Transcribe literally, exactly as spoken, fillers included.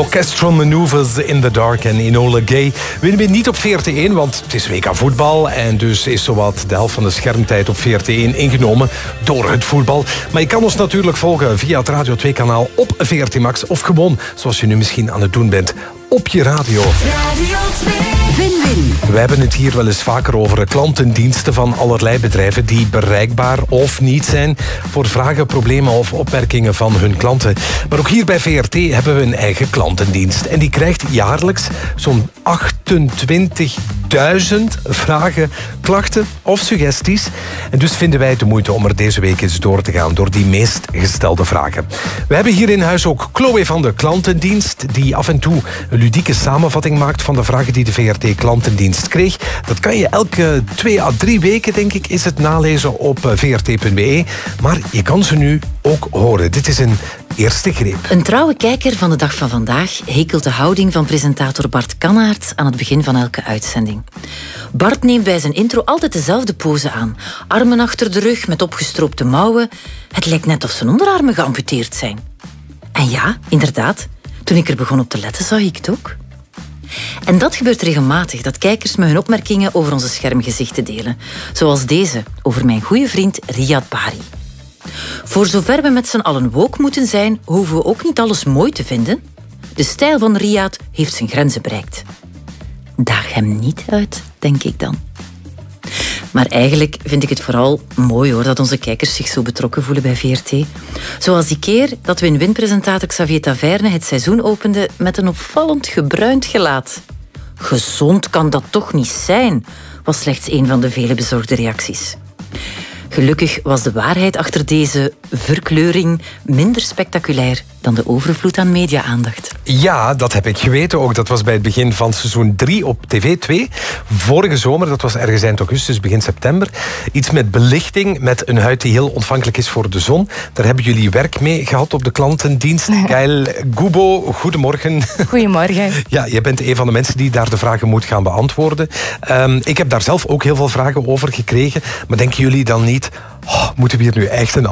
Orchestral Maneuvers in the Dark en Enola Gay. Winnen we niet op V R T één, want het is W K voetbal. En dus is zowat de helft van de schermtijd op V R T één ingenomen door het voetbal. Maar je kan ons natuurlijk volgen via het Radio twee kanaal op V R T Max. Of gewoon, zoals je nu misschien aan het doen bent, op je radio. Radio twee. Win-win. We hebben het hier wel eens vaker over klantendiensten van allerlei bedrijven die bereikbaar of niet zijn voor vragen, problemen of opmerkingen van hun klanten. Maar ook hier bij V R T hebben we een eigen klantendienst. En die krijgt jaarlijks zo'n achtentwintigduizend vragen, klachten of suggesties. En dus vinden wij het de moeite om er deze week eens door te gaan door die meest gestelde vragen. We hebben hier in huis ook Chloe van de klantendienst, die af en toe een ludieke samenvatting maakt van de vragen die de V R T-klantendienst kreeg. Dat kan je elke twee à drie weken, denk ik, is het nalezen op v r t punt b e. Maar je kan ze nu ook horen. Dit is een eerste greep. Een trouwe kijker van de dag van vandaag hekelt de houding van presentator Bart Kannaert aan het begin van elke uitzending. Bart neemt bij zijn intro altijd dezelfde pose aan. Armen achter de rug met opgestroopte mouwen. Het lijkt net of zijn onderarmen geamputeerd zijn. En ja, inderdaad, toen ik er begon op te letten, zag ik het ook. En dat gebeurt regelmatig, dat kijkers me hun opmerkingen over onze schermgezichten delen. Zoals deze, over mijn goede vriend Riyad Bari. Voor zover we met z'n allen woke moeten zijn, hoeven we ook niet alles mooi te vinden. De stijl van Riyad heeft zijn grenzen bereikt. Daag hem niet uit, denk ik dan. Maar eigenlijk vind ik het vooral mooi hoor, dat onze kijkers zich zo betrokken voelen bij V R T. Zoals die keer dat win-win-presentator Xavier Taverne het seizoen opende met een opvallend gebruind gelaat. Gezond kan dat toch niet zijn, was slechts een van de vele bezorgde reacties. Gelukkig was de waarheid achter deze verkleuring minder spectaculair dan de overvloed aan media-aandacht. Ja, dat heb ik geweten ook. Dat was bij het begin van seizoen drie op T V twee. Vorige zomer, dat was ergens eind augustus, begin september. Iets met belichting, met een huid die heel ontvankelijk is voor de zon. Daar hebben jullie werk mee gehad op de klantendienst. Gail Gubo, goedemorgen. Goedemorgen. Ja, je bent een van de mensen die daar de vragen moet gaan beantwoorden. Um, ik heb daar zelf ook heel veel vragen over gekregen. Maar denken jullie dan niet, oh, moeten we hier nu echt een